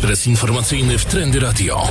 Ekspres informacyjny w Trendy Radio.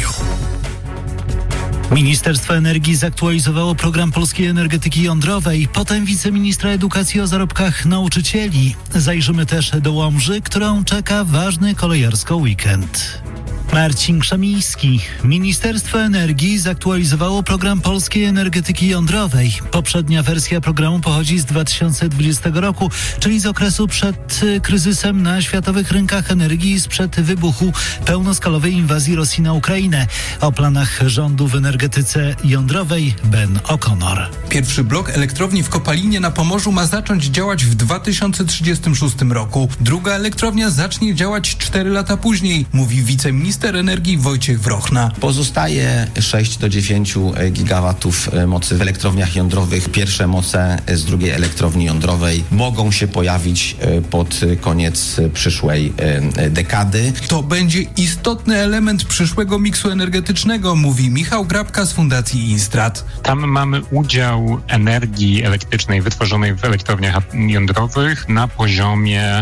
Ministerstwo Energii zaktualizowało program polskiej energetyki jądrowej. Potem wiceministra edukacji o zarobkach nauczycieli. Zajrzymy też do Łomży, którą czeka ważny kolejarsko weekend. Marcin Krzemiński. Ministerstwo Energii zaktualizowało program polskiej energetyki jądrowej. Poprzednia wersja programu pochodzi z 2020 roku, czyli z okresu przed kryzysem na światowych rynkach energii sprzed wybuchu pełnoskalowej inwazji Rosji na Ukrainę. O planach rządu w energetyce jądrowej Ben O'Connor. Pierwszy blok elektrowni w Kopalinie na Pomorzu ma zacząć działać w 2036 roku. Druga elektrownia zacznie działać 4 lata później, mówi wiceminister energii Wojciech Wrochna. Pozostaje 6 do 9 gigawatów mocy w elektrowniach jądrowych. Pierwsze moce z drugiej elektrowni jądrowej mogą się pojawić pod koniec przyszłej dekady. To będzie istotny element przyszłego miksu energetycznego, mówi Michał Grabka z Fundacji Instrat. Tam mamy udział energii elektrycznej wytworzonej w elektrowniach jądrowych na poziomie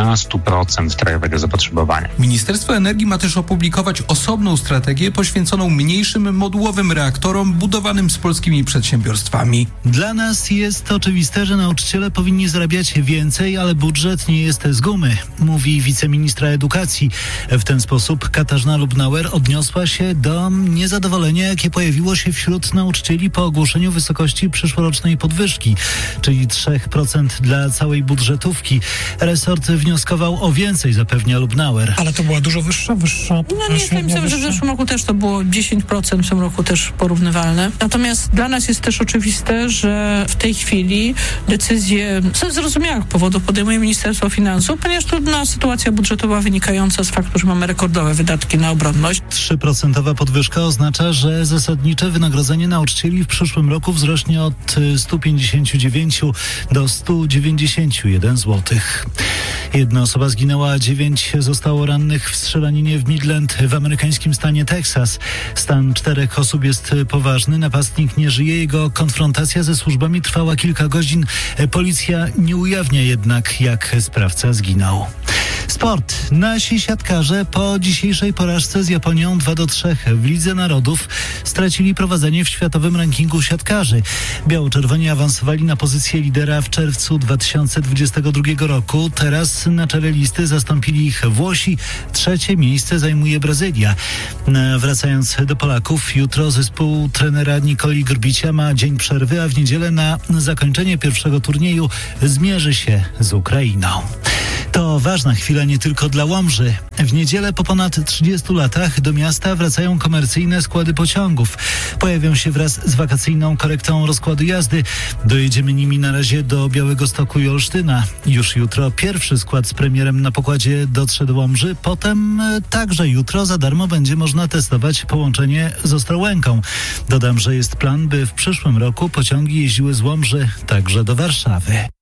15% krajowego zapotrzebowania. Ministerstwo Energii ma też opublikować osobną strategię poświęconą mniejszym modułowym reaktorom budowanym z polskimi przedsiębiorstwami. Dla nas jest oczywiste, że nauczyciele powinni zarabiać więcej, ale budżet nie jest z gumy, mówi wiceministra edukacji. W ten sposób Katarzyna Lubnauer odniosła się do niezadowolenia, jakie pojawiło się wśród nauczycieli po ogłoszeniu wysokości przyszłorocznej podwyżki, czyli 3% dla całej budżetówki. Resort wnioskował o więcej, zapewnia Lubnauer. Ale to była dużo wyższa? No nie, myślę, że w zeszłym roku też to było 10%, w tym roku też porównywalne. Natomiast dla nas jest też oczywiste, że w tej chwili decyzje ze zrozumiałych powodów podejmuje Ministerstwo Finansów, ponieważ trudna sytuacja budżetowa wynikająca z faktu, że mamy rekordowe wydatki na obronność. 3% podwyżka oznacza, że zasadnicze wynagrodzenie nauczycieli w przyszłym roku wzrośnie od 159 do 191 zł. Jedna osoba zginęła, a 9 zostało rannych w strzelaninie w Midland w amerykańskim stanie Teksas. Stan 4 osób jest poważny. Napastnik nie żyje. Jego konfrontacja ze służbami trwała kilka godzin. Policja nie ujawnia jednak, jak sprawca zginął. Sport. Nasi siatkarze po dzisiejszej porażce z Japonią 2-3 w Lidze Narodów stracili prowadzenie w światowym rankingu siatkarzy. Biało-czerwoni awansowali na pozycję lidera w czerwcu 2022 roku. Teraz na czele listy zastąpili ich Włosi. 3. miejsce zajmuje Brazylia. Wracając do Polaków, jutro zespół trenera Nikoli Grbicia ma dzień przerwy, a w niedzielę na zakończenie pierwszego turnieju zmierzy się z Ukrainą. To ważna chwila nie tylko dla Łomży. W niedzielę po ponad 30 latach do miasta wracają komercyjne składy pociągów. Pojawią się wraz z wakacyjną korektą rozkładu jazdy. Dojedziemy nimi na razie do Białegostoku i Olsztyna. Już jutro pierwszy skład z premierem na pokładzie dotrze do Łomży. Potem także jutro za darmo będzie można testować połączenie z Ostrołęką. Dodam, że jest plan, by w przyszłym roku pociągi jeździły z Łomży także do Warszawy.